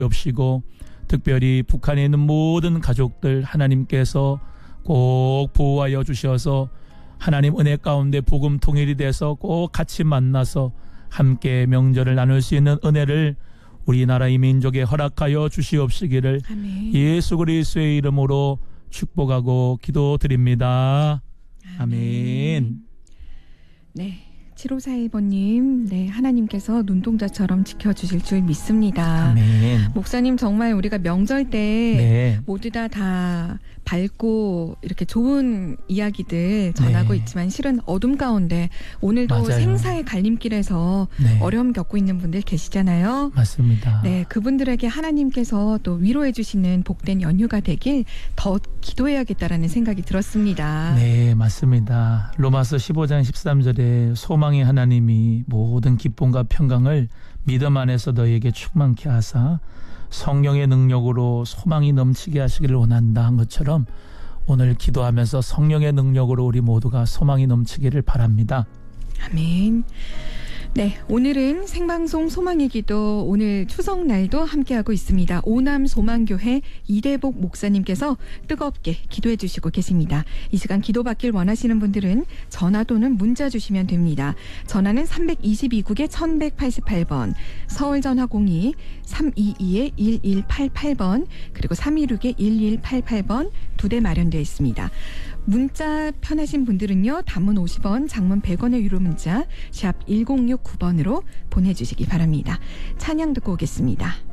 없이고 특별히 북한에 있는 모든 가족들 하나님께서 꼭 보호하여 주셔서 하나님 은혜 가운데 복음 통일이 돼서 꼭 같이 만나서 함께 명절을 나눌 수 있는 은혜를 우리나라 이 민족에 허락하여 주시옵시기를 아멘. 예수 그리스도의 이름으로 축복하고 기도드립니다. 아멘. 네. 7541번님, 네, 하나님께서 눈동자처럼 지켜주실 줄 믿습니다. 아멘. 목사님, 정말 우리가 명절 때 네. 모두 다 밝고 이렇게 좋은 이야기들 전하고 네. 있지만 실은 어둠 가운데 오늘도 맞아요. 생사의 갈림길에서 네. 어려움 겪고 있는 분들 계시잖아요. 맞습니다. 네, 그분들에게 하나님께서 또 위로해 주시는 복된 연휴가 되길 더 기도해야겠다라는 생각이 들었습니다. 네, 맞습니다. 로마서 15장 13절에 소망의 하나님이 모든 기쁨과 평강을 믿음 안에서 너에게 충만케 하사 성령의 능력으로 소망이 넘치게 하시기를 원한다 한 것처럼 오늘 기도하면서 성령의 능력으로 우리 모두가 소망이 넘치기를 바랍니다. 아멘. 네, 오늘은 생방송 소망의 기도 오늘 추석날도 함께하고 있습니다. 오남 소망교회 이대복 목사님께서 뜨겁게 기도해 주시고 계십니다. 이 시간 기도받길 원하시는 분들은 전화 또는 문자 주시면 됩니다. 전화는 322국에 1188번, 서울전화 02-322-1188번, 그리고 326-1188번 두 대 마련되어 있습니다. 문자 편하신 분들은요. 단문 50원, 장문 100원의 유료 문자 샵 1069번으로 보내주시기 바랍니다. 찬양 듣고 오겠습니다.